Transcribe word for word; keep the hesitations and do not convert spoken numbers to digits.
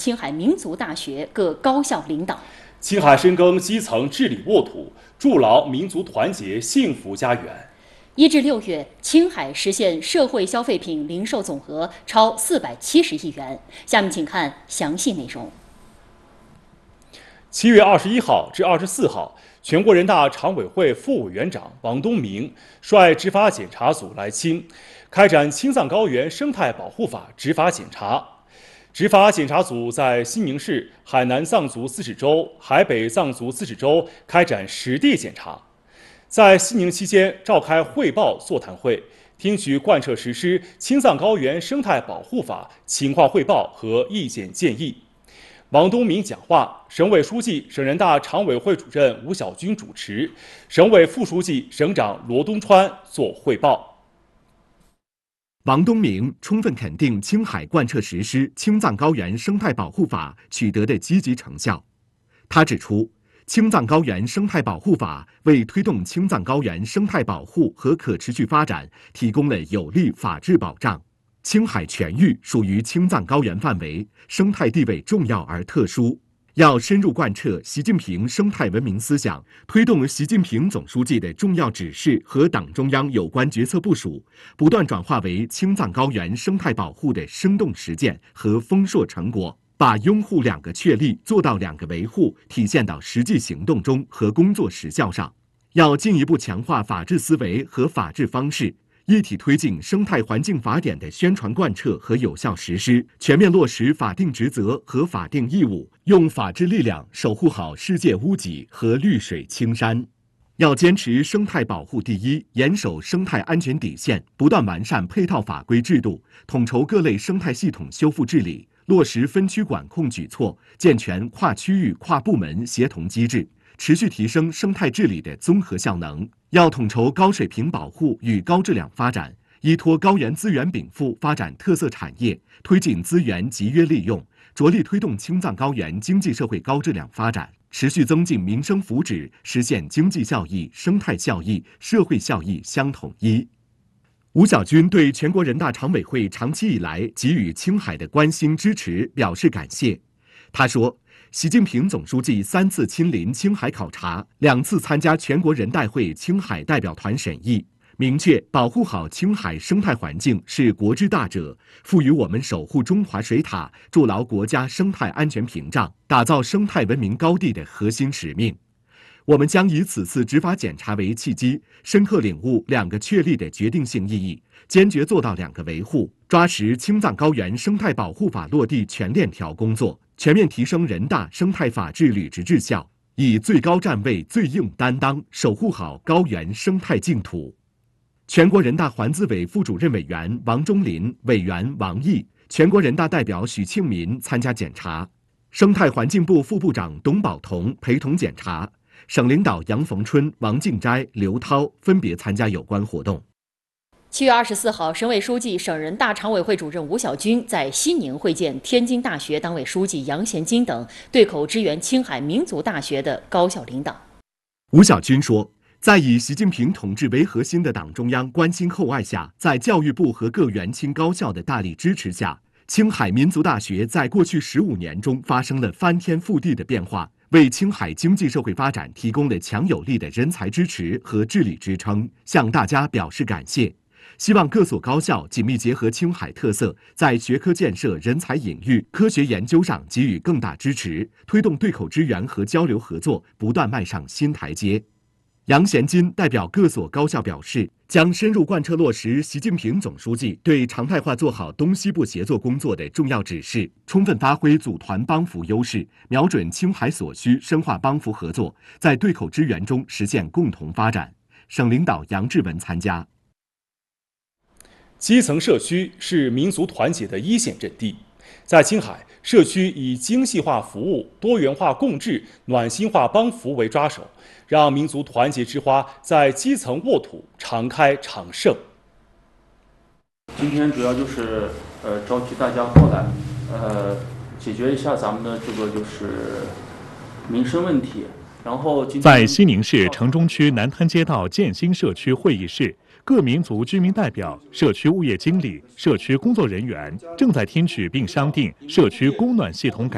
青海民族大学各高校领导。 青海深耕基层治理沃土，筑牢民族团结幸福家园。 一至六月，青海实现社会消费品零售总额超四百七十亿元。下面请看详细内容。 七月二十一号至二十四号，全国人大常委会副委员长王东明率执法检查组来青，开展青藏高原生态保护法执法检查。执法检查组在西宁市海南藏族自治州、海北藏族自治州开展实地检查。在西宁期间召开汇报座谈会，听取贯彻实施青藏高原生态保护法情况汇报和意见建议。王东明讲话，省委书记、省人大常委会主任吴小军主持，省委副书记、省长罗东川作汇报。 王东明充分肯定青海贯彻实施青藏高原生态保护法取得的积极成效。他指出，青藏高原生态保护法为推动青藏高原生态保护和可持续发展提供了有力法治保障。青海全域属于青藏高原范围，生态地位重要而特殊，要深入贯彻习近平生态文明思想，推动习近平总书记的重要指示和党中央有关决策部署，不断转化为青藏高原生态保护的生动实践和丰硕成果，把拥护两个确立做到两个维护体现到实际行动中和工作实效上。要进一步强化法治思维和法治方式，一体推进生态环境法典的宣传贯彻和有效实施，全面落实法定职责和法定义务，用法治力量守护好世界屋脊和绿水青山。要坚持生态保护第一，严守生态安全底线，不断完善配套法规制度，统筹各类生态系统修复治理，落实分区管控举措，健全跨区域、跨部门协同机制，持续提升生态治理的综合效能。要统筹高水平保护与高质量发展，依托高原资源禀赋发展特色产业，推进资源集约利用，着力推动青藏高原经济社会高质量发展，持续增进民生福祉，实现经济效益、生态效益、社会效益相统一。吴小军对全国人大常委会长期以来给予青海的关心支持表示感谢。他说，习近平总书记三次亲临青海考察，两次参加全国人代会青海代表团审议，明确保护好青海生态环境是国之大者，赋予我们守护中华水塔、筑牢国家生态安全屏障、打造生态文明高地的核心使命。我们将以此次执法检查为契机，深刻领悟两个确立的决定性意义，坚决做到两个维护，抓实青藏高原生态保护法落地全链条工作，全面提升人大生态法治履职质效，以最高站位、最硬担当守护好高原生态净土。全国人大环资委副主任委员王忠林、委员王毅、全国人大代表许庆民参加检查，生态环境部副部长董宝同陪同检查。省领导杨逢春、王敬斋、刘涛分别参加有关活动。 七月二十四号，省委书记、省人大常委会主任吴小军在西宁会见天津大学党委书记杨贤金等对口支援青海民族大学的高校领导。 吴小军说，在以习近平同志为核心的党中央关心厚爱下，在教育部和各援青高校的大力支持下，青海民族大学在过去十五年中发生了翻天覆地的变化，为青海经济社会发展提供了强有力的人才支持和治理支撑，向大家表示感谢。希望各所高校紧密结合青海特色，在学科建设、人才引育、科学研究上给予更大支持，推动对口支援和交流合作不断迈上新台阶。杨贤金代表各所高校表示，将深入贯彻落实习近平总书记对常态化做好东西部协作工作的重要指示，充分发挥组团帮扶优势，瞄准青海所需，深化帮扶合作，在对口支援中实现共同发展。省领导杨志文参加。 基层社区是民族团结的一线阵地。在青海，社区以精细化服务、多元化共治、暖心化帮扶为抓手，让民族团结之花在基层沃土常开常盛。 今天主要就是呃召集大家过来，呃解决一下咱们的这个就是民生问题。然后今天在西宁市城中区南滩街道建新社区会议室，各民族居民代表、社区物业经理、社区工作人员正在听取并商定社区供暖系统改